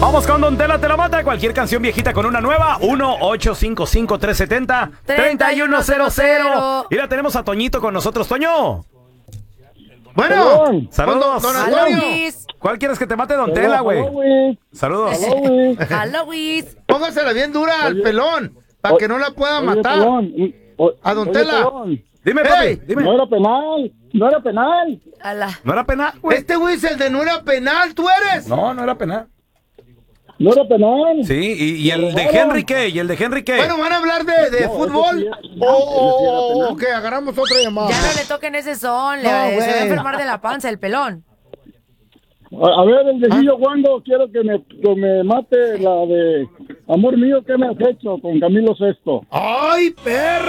Vamos con Don Tela te la mata. Cualquier canción viejita con una nueva. 1-855-370-3100. Y la tenemos a Toñito con nosotros. Toño. Bueno, saludos. Don Antonio. ¿Cuál quieres que te mate, Don Tela, güey? Saludos. Luis. Póngasela bien dura al pelón, para que no la pueda matar. A Don Tela. Dime, papi, dime. No era penal. ¿No era penal, güey? Este güey es el de no era penal, ¿tú eres? No era penal. No era penal. Sí, ¿y el de Henry qué? ¿Y el de Henry qué? Bueno, ¿van a hablar de fútbol? ¿O que agarramos otra llamada? Ya no le toquen ese son, se va a enfermar de la panza el pelón. A ver, el viejillo Wando, quiero que me mate la de Amor Mío, ¿qué me has hecho? Con Camilo Sesto. ¡Ay, perro!